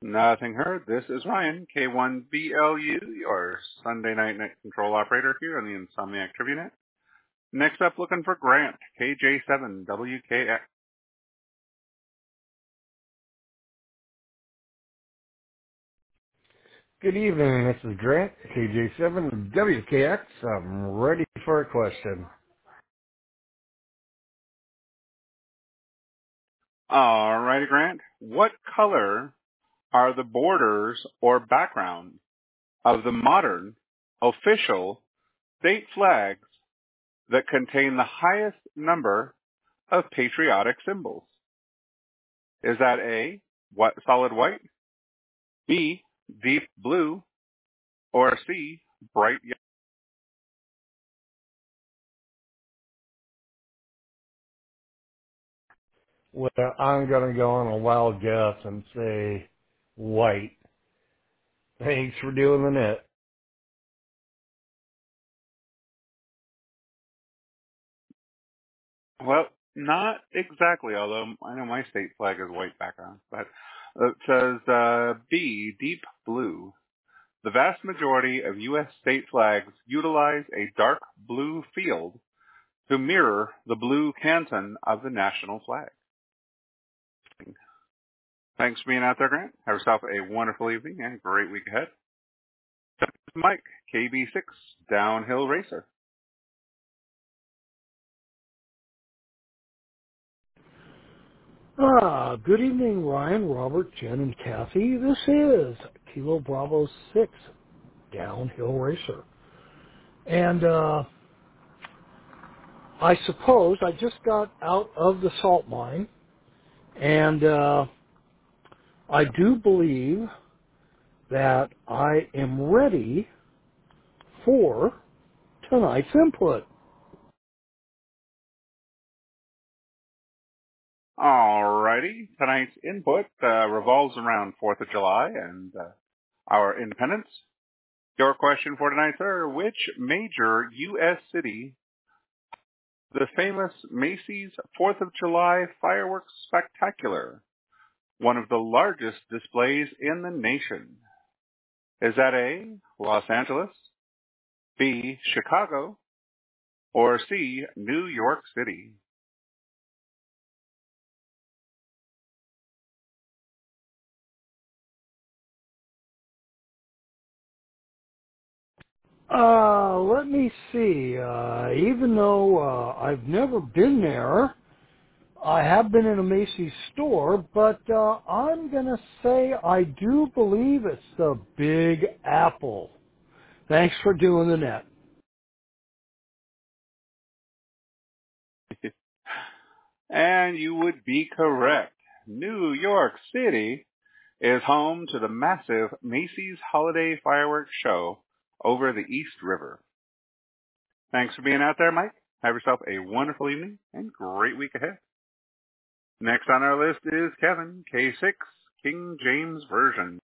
Nothing heard. This is Ryan, K1BLU, your Sunday night net control operator here on the Insomniac TriviaNet. Next up, looking for Grant, KJ7WKX. Good evening, this is Grant, KJ7 WKX. I'm ready for a question. Alrighty, Grant. What color are the borders or background of the modern official state flags that contain the highest number of patriotic symbols? Is that A, solid white, B, deep blue, or C, bright yellow? Well, I'm going to go on a wild guess and say white. Thanks for doing the net. Well, not exactly, although I know my state flag is white background, but it says B, deep blue. The vast majority of U.S. state flags utilize a dark blue field to mirror the blue canton of the national flag. Thanks for being out there, Grant. Have yourself a wonderful evening and a great week ahead. This is Mike, KB6, Downhill Racer. Good evening, Ryan, Robert, Jen, and Kathy. This is Kilo Bravo 6, Downhill Racer. And I suppose I just got out of the salt mine, and I do believe that I am ready for tonight's input. Alrighty, tonight's input revolves around 4th of July and our independence. Your question for tonight, sir, which major U.S. city the famous Macy's 4th of July fireworks spectacular, one of the largest displays in the nation? Is that A, Los Angeles, B, Chicago, or C, New York City? Let me see. Even though I've never been there, I have been in a Macy's store, but I'm going to say I do believe it's the Big Apple. Thanks for doing the net. And you would be correct. New York City is home to the massive Macy's Holiday Fireworks Show over the East River. Thanks for being out there, Mike. Have yourself a wonderful evening and great week ahead. Next on our list is Kevin, K6, King James Version.